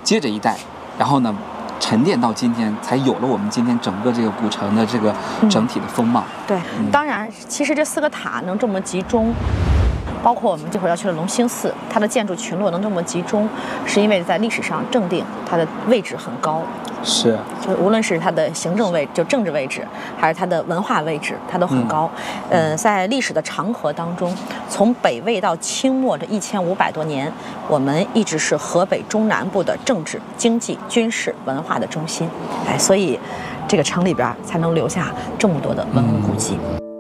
接着一代，然后呢沉淀到今天，才有了我们今天整个这个古城的这个整体的风貌。 对，当然，其实这4个塔能这么集中，包括我们这会儿要去的隆兴寺，它的建筑群落能这么集中，是因为在历史上正定它的位置很高。 是， 就无论是它的行政位置，就政治位置，还是它的文化位置，它都很高。在历史的长河当中，从北魏到清末这1500多年，我们一直是河北中南部的政治、经济、军事、文化的中心。所以这个城里边才能留下这么多的文物古迹。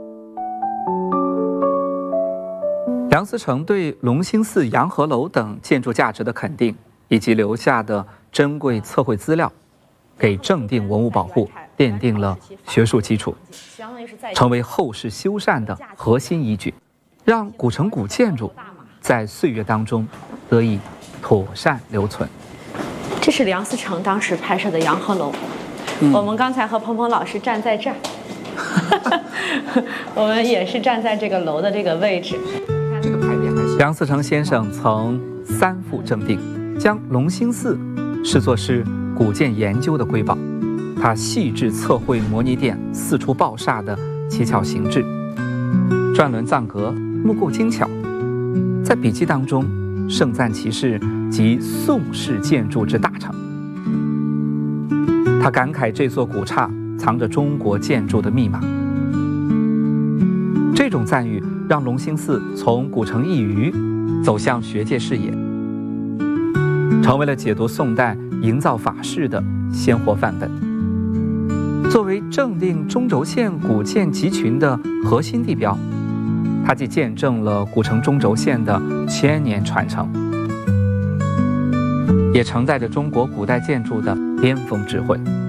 梁思成对隆兴寺、洋河楼等建筑价值的肯定，以及留下的珍贵测绘资料，给正定文物保护奠定了学术基础，成为后世修缮的核心依据，让古城古建筑在岁月当中得以妥善留存。 这是梁思成当时拍摄的洋河楼，我们刚才和鹏鹏老师站在这儿，我们也是站在这个楼的这个位置。 这个牌匾还行。 梁思成先生曾3赴正定，将隆兴寺视作是古建研究的瑰宝。他细致测绘模拟殿四处爆煞的奇巧形制，转轮藏阁木构精巧。在笔记当中盛赞其是集宋式建筑之大成。他感慨这座古刹藏着中国建筑的密码。这种赞誉让隆兴寺从古城一隅走向学界视野，成为了解读宋代营造法式的鲜活范本。作为正定中轴线古建集群的核心地标，它既见证了古城中轴线的1000年传承，也承载着中国古代建筑的巅峰智慧。